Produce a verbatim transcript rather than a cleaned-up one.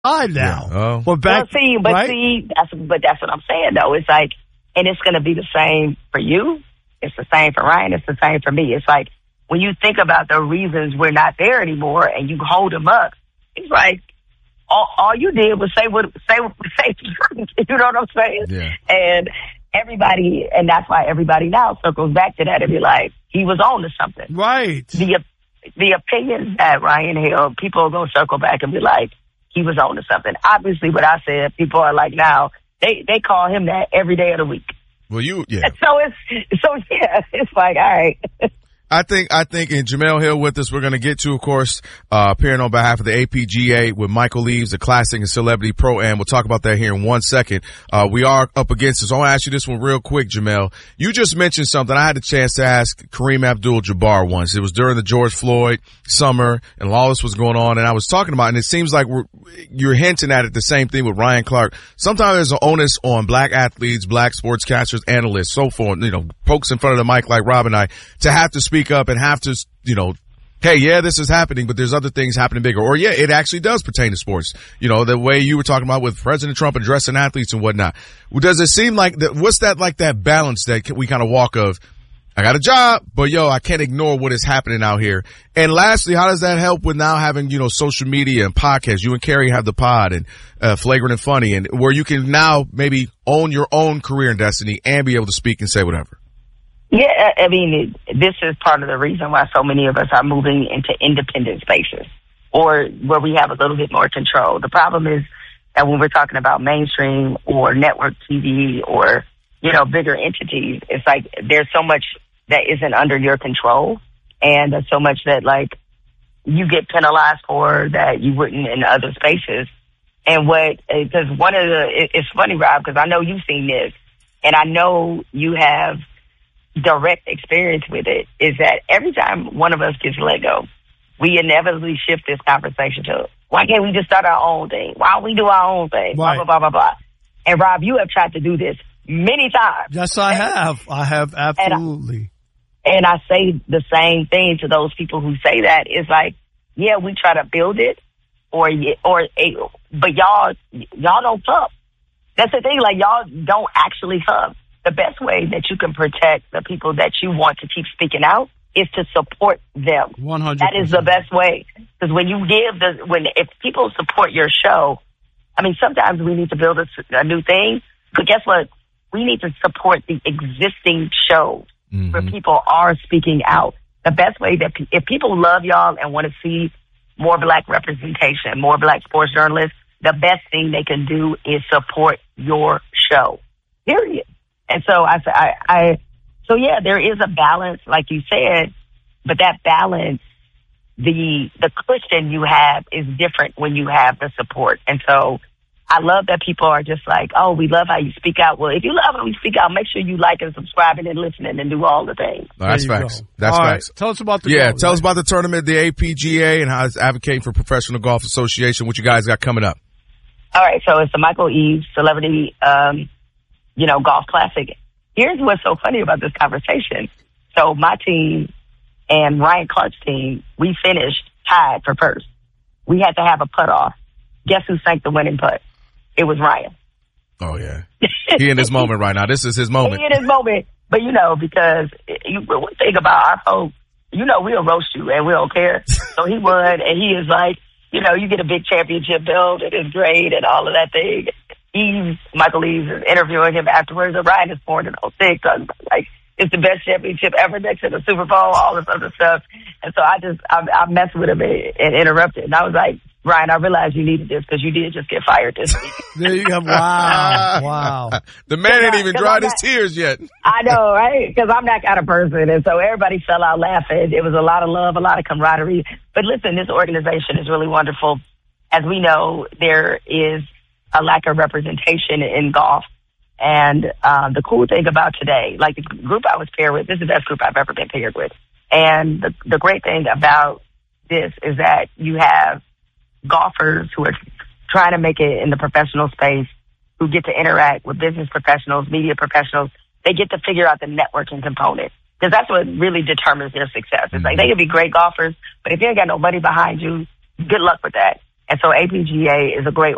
hide now. Yeah. Oh. We're back. Well, see, but right? see, that's but that's what I'm saying though. It's like, and it's going to be the same for you. It's the same for Ryan. It's the same for me. It's like when you think about the reasons we're not there anymore, and you hold them up. It's like all, all you did was say what say what say the truth. You know what I'm saying? Yeah. And everybody, and that's why everybody now circles back to that and be like, he was on to something. Right. The the opinions that Ryan held, people are going to circle back and be like, he was on to something. Obviously, what I said, people are like now, they, they call him that every day of the week. Well, you, yeah. So it's, so yeah, it's like, all right. I think, I think, and Jemele Hill with us, we're going to get to, of course, uh, appearing on behalf of the A P G A with Michael Eaves, the Classic and Celebrity Pro-Am. We'll talk about that here in one second. Uh, we are up against this. I want to ask you this one real quick, Jemele. You just mentioned something I had a chance to ask Kareem Abdul-Jabbar once. It was during the George Floyd summer and all this was going on, and I was talking about, and it seems like we're, you're hinting at it, the same thing with Ryan Clark. Sometimes there's an onus on black athletes, black sportscasters, analysts, so forth, you know, folks in front of the mic like Rob and I, to have to speak up and have to, you know, hey, yeah, this is happening, but there's other things happening bigger. Or, yeah, it actually does pertain to sports. You know, the way you were talking about with President Trump addressing athletes and whatnot. Does it seem like that? What's that like that balance that we kind of walk of, I got a job, but yo, I can't ignore what is happening out here. And lastly, how does that help with now having, you know, social media and podcasts? You and Carrie have the pod and uh, Flagrant and Funny, and where you can now maybe own your own career and destiny and be able to speak and say whatever. Yeah, I mean, it, this is part of the reason why so many of us are moving into independent spaces or where we have a little bit more control. The problem is that when we're talking about mainstream or network T V or, you know, bigger entities, it's like there's so much that isn't under your control, and there's so much that, like, you get penalized for that you wouldn't in other spaces. And what, because one of the, it, it's funny, Rob, because I know you've seen this, and I know you have direct experience with it, is that every time one of us gets let go, we inevitably shift this conversation to, why can't we just start our own thing? Why don't we do our own thing? Blah, Right. blah, blah, blah, blah. And Rob, you have tried to do this many times. Yes, I have. I have absolutely. And I say the same thing to those people who say that. It's like, yeah, we try to build it, or or but y'all y'all don't hub. That's the thing. Like, y'all don't actually hub. The best way that you can protect the people that you want to keep speaking out is to support them. one hundred That is the best way. Because when you give the when if people support your show, I mean, sometimes we need to build a, a new thing. But guess what? We need to support the existing shows. Mm-hmm. Where people are speaking out. The best way that pe- if people love y'all and want to see more black representation, more black sports journalists, the best thing they can do is support your show. Period. And so I, I, I, so yeah, there is a balance, like you said, but that balance, the the cushion you have is different when you have the support. And so I love that people are just like, oh, we love how you speak out. Well, if you love how we speak out, make sure you like and subscribing and listening and do all the things. No, that's facts. Go. That's all facts. Right. Tell us about the Yeah, golf, tell right? us about the tournament, the A P G A, and how it's advocating for Professional Golf Association. What you guys got coming up? All right, so it's the Michael Eaves Celebrity, um, you know, Golf Classic. Here's what's so funny about this conversation. So my team and Ryan Clark's team, we finished tied for first. We had to have a putt off. Guess who sank the winning putt? It was Ryan. Oh, yeah. He in his moment right now. This is his moment. He in his moment. But, you know, because you, one thing about our folks, you know, we'll roast you and we don't care. So he won, and he is like, you know, you get a big championship belt and it's great and all of that thing. Eaves, Michael Eaves is interviewing him afterwards. And Ryan is born in oh six. Like, it's the best championship ever next to the Super Bowl, all this other stuff. And so I just, I, I messed with him and, and interrupted. And I was like, Ryan, I realized you needed this because you did just get fired this week. There you go. Wow. Wow. The man ain't I, even dried his not, tears yet. I know, right? Because I'm that kind of person. And so everybody fell out laughing. It was a lot of love, a lot of camaraderie. But listen, this organization is really wonderful. As we know, there is a lack of representation in golf. And um, the cool thing about today, like the group I was paired with, this is the best group I've ever been paired with. And the, the great thing about this is that you have golfers who are trying to make it in the professional space, who get to interact with business professionals, media professionals. They get to figure out the networking component, because that's what really determines their success. It's like they can be great golfers, but if you ain't got no money behind you, good luck with that. And so A P G A is a great